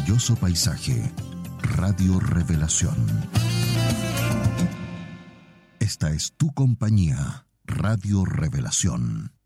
maravilloso paisaje. Radio Revelación. Esta es tu compañía, Radio Revelación.